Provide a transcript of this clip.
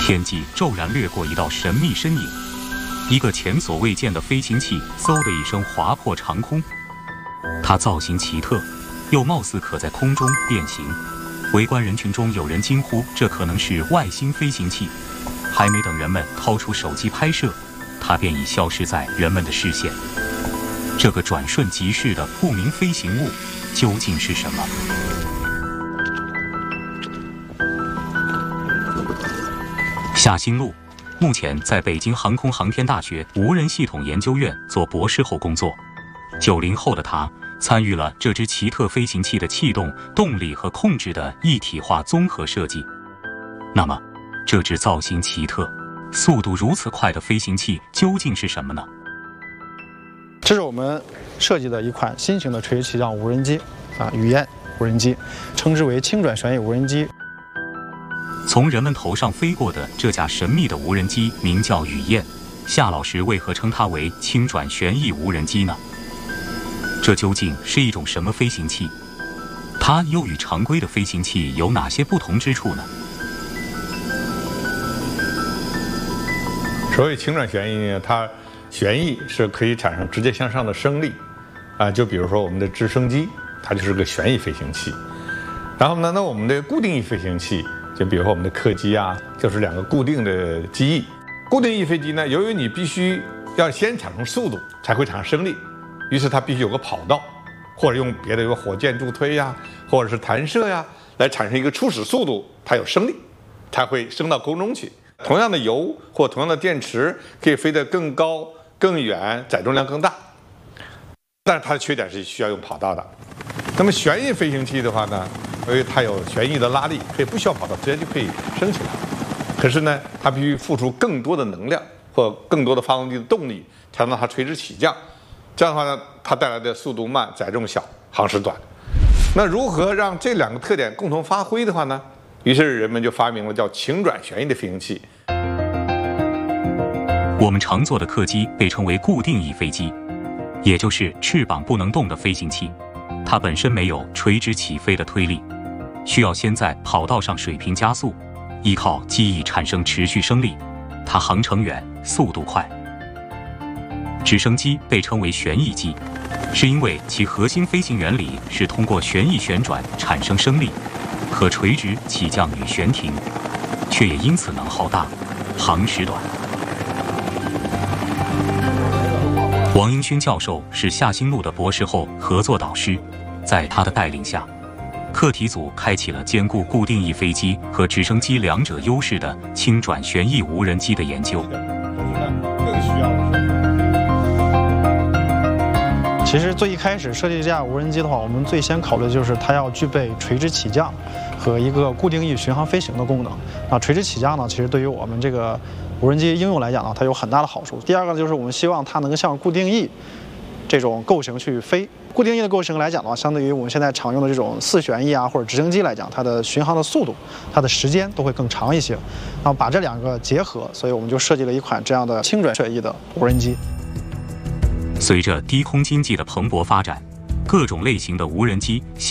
天际骤然掠过一道神秘身影，一个前所未见的飞行器嗖的一声划破长空。它造型奇特，又貌似可在空中变形。围观人群中有人惊呼：“这可能是外星飞行器！”还没等人们掏出手机拍摄，它便已消失在人们的视线。这个转瞬即逝的不明飞行物究竟是什么？夏新路目前在北京航空航天大学无人系统研究院做博士后工作。90后的他参与了这支奇特飞行器的气动、动力和控制的一体化综合设计。那么，这支造型奇特、速度如此快的飞行器究竟是什么呢？ 这是我们设计的一款新型的垂直起降无人机雨燕无人机，称之为轻转旋翼无人机。 从人们头上飞过的这架神秘的无人机名叫雨燕，夏老师为何称它为轻转旋翼无人机呢？这究竟是一种什么飞行器？它又与常规的飞行器有哪些不同之处呢？ 所谓轻转旋翼呢，它旋翼是可以产生直接向上的升力，就比如说我们的直升机，它就是个旋翼飞行器。然后呢，那我们的固定翼飞行器，就比如说我们的客机就是2个固定的机翼。固定翼飞机呢，由于你必须要先产生速度才会产生升力，于是它必须有个跑道，或者用别的有个火箭助推或者是弹射来产生一个初始速度，它有升力，才会升到空中去。同样的油或同样的电池可以飞得更高、更远，载重量更大，但是它的缺点是需要用跑道的。那么旋翼飞行器的话呢，因为它有旋翼的拉力，可以不需要跑道，直接就可以升起来。可是呢，它必须付出更多的能量或更多的发动机的动力，才能让它垂直起降。这样的话呢，它带来的速度慢、载重小、航时短。那如何让这2个特点共同发挥的话呢？于是人们就发明了叫轻转旋翼的飞行器。 我们常坐的客机被称为固定翼飞机，也就是翅膀不能动的飞行器。它本身没有垂直起飞的推力，需要先在跑道上水平加速，依靠机翼产生持续升力。它航程远，速度快。直升机被称为旋翼机，是因为其核心飞行原理是通过旋翼旋转产生升力，可垂直起降与悬停，却也因此能耗大，航时短。王英勋教授是夏新路的博士后合作导师，在他的带领下，课题组开启了兼顾固定翼飞机和直升机2者优势的轻转旋翼无人机的研究。 其实最一开始设计这架无人机的话，我们最先考虑的就是它要具备垂直起降和一个固定翼巡航飞行的功能。那垂直起降呢，其实对于我们这个无人机应用来讲呢，它有很大的好处。第二个就是我们希望它能像固定翼这种构型去飞。固定翼的构型来讲的话，相对于我们现在常用的这种4旋翼或者直升机来讲，它的巡航的速度、它的时间都会更长一些。然后把这2个结合，所以我们就设计了一款这样的轻转旋翼的无人机。 随着低空经济的蓬勃发展，各种类型的无人机